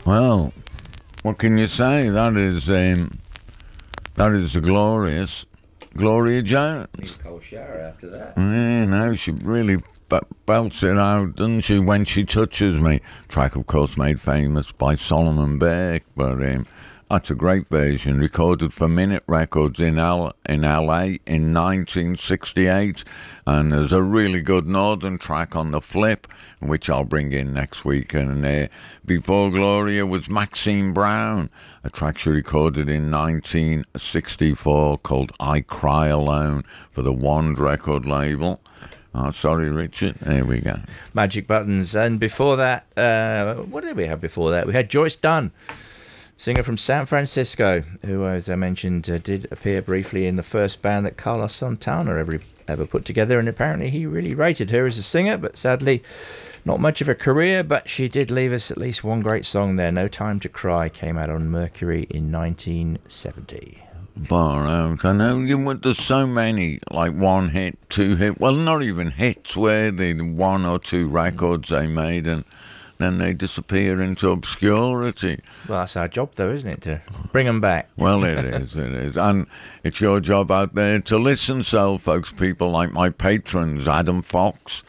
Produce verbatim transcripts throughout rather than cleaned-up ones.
Well, what can you say? That is um, that is a glorious Gloria Jones. Need a cold shower after that. Yeah, no, she really b- belts it out, doesn't she? When She Touches Me. Track, of course, made famous by Solomon Burke, but um, that's a great version, recorded for Minute Records in L- in L A in nineteen sixty-eight, and there's a really good northern track on the flip, which I'll bring in next week. And uh, before Gloria was Maxine Brown, a track she recorded in nineteen sixty-four called I Cry Alone for the Wand record label. Oh, sorry, Richard. There we go. Magic Buttons. And before that, uh, what did we have before that? We had Joyce Dunn, singer from San Francisco, who, as I mentioned, uh, did appear briefly in the first band that Carlos Santana ever, ever put together, and apparently he really rated her as a singer, but sadly not much of a career, but she did leave us at least one great song there. No Time to Cry came out on Mercury in nineteen seventy. Bar out. I know you went, there's so many, like one hit, two hit, well, not even hits, where they one or two records they made and then they disappear into obscurity. Well, that's our job, though, isn't it, to bring them back? Well, it is, it is. And it's your job out there to listen. So, folks, people like my patrons, Adam Fox,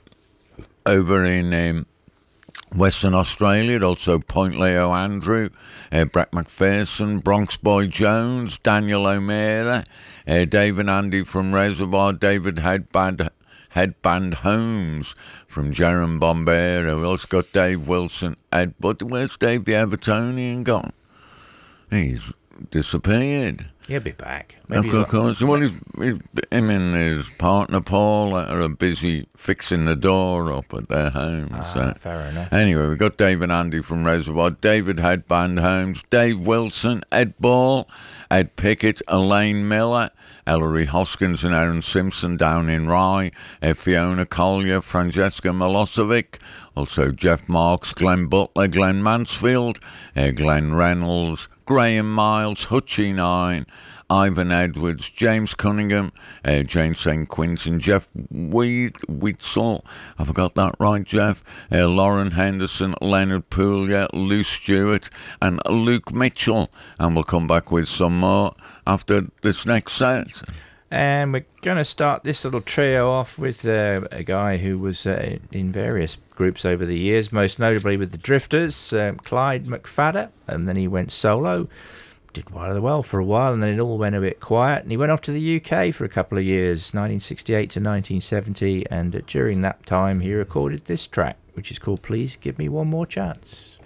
over in um, Western Australia, also Point Leo Andrew, uh, Brett McPherson, Bronx Boy Jones, Daniel O'Meara, uh, David Andy from Reservoir, David Headband, Headband Holmes from Jerome Bombera. We also got Dave Wilson, Ed, but where's Dave the Evertonian gone? He's disappeared. He'll be back. Maybe Of course. Well, he's, he's, him and his partner Paul are busy fixing the door up at their home. Ah, so. fair enough. Anyway, we've got Dave and Andy from Reservoir, David Headband Holmes, Dave Wilson, Ed Ball, Ed Pickett, Elaine Miller, Ellery Hoskins and Aaron Simpson down in Rye, uh, Fiona Collier, Francesca Milosevic, also Jeff Marks, Glenn Butler, Glenn Mansfield, uh, Glenn Reynolds, Graham Miles, Hutchie Nine, Ivan Edwards, James Cunningham, uh, Jane Saint Quintin, Jeff Weed, Wheatsall, I forgot that right, Jeff, uh, Lauren Henderson, Leonard Pouliot, Lou Stewart, and Luke Mitchell. And we'll come back with some more after this next set. And we're going to start this little trio off with uh, a guy who was uh, in various groups over the years, most notably with the Drifters, uh, Clyde McFadden, and then he went solo, did rather well for a while, and then it all went a bit quiet, and he went off to the U K for a couple of years, nineteen sixty-eight to nineteen seventy, and uh, during that time he recorded this track, which is called Please Give Me One More Chance.